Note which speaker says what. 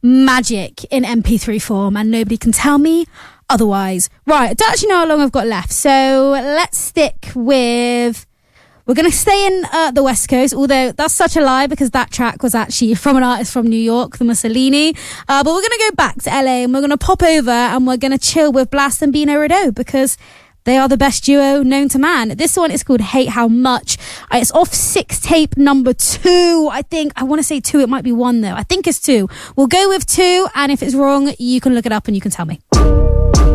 Speaker 1: magic in MP3 form, and nobody can tell me otherwise. Right, I don't actually know how long I've got left, so let's stick with... We're going to stay in the West Coast, although that's such a lie because that track was actually from an artist from New York, the Mussolini. But we're going to go back to LA and we're going to pop over and we're going to chill with Blast and Bino Rideau because they are the best duo known to man. This one is called Hate How Much. It's off 6 tape number 2, I think. I want to say 2, it might be 1 though. I think it's 2. We'll go with 2, and if it's wrong, you can look it up and you can tell me.